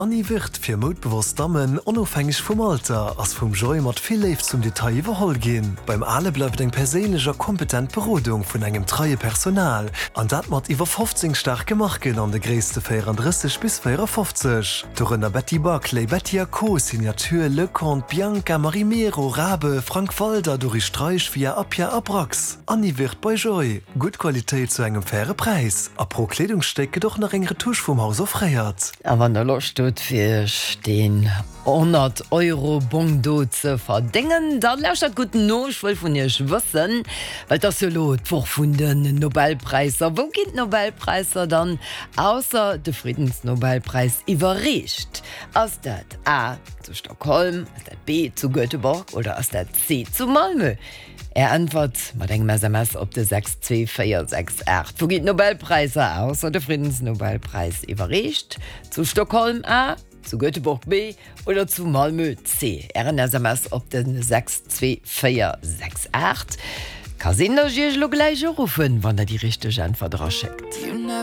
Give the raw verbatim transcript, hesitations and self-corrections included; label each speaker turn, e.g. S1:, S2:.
S1: Annie wird fir modbewusst Damen onofhängig vom Alter ass vum Joy mat viel leif zum Detail iwwerholl gin. Beim alle bleibt eng persélecher kompetent Berodung vun engem treie Personal, an dat mat iwwer fünfzehn stark gemacht gin an de gréste vierunddreißig bis vierundfünfzig. Dorënner Betty Barclay, Betty Co, Signatur Le Conte, Bianca, Marimero, Rabe, Frank Walder, Dori Streich via Appia Abrax. Annie wird bei Joy. Gut Qualität zu engem faire Preis. A pro Kleidungsstecke doch nach engere Tusch vom Haus aufreiert.
S2: Aber der Lust fir den hundert Euro Bondo ze verdingen, dann lauscht dat guten Nochwuel vun ihr schwëssen, weil das so lot vor vun den Nobelpreiser. Wo geht Nobelpreiser dann außer de Friedensnobelpreis iwwerrecht? Aus dat A zu Stockholm, aus dat B zu Göteborg oder aus der C zu Malmö? Er antwort mat engem S M S op de sechs zwei vier sechs acht. Wo geht Nobelpreiser aus oder Friedensnobelpreis iwwerrecht? Zu Stockholm A, zu Göteborg B oder zu Malmö C. Er en S M S op den sechs zwei vier sechs acht. Kasinn lo gleich rufen, wann er die richtige Antwort rausschickt.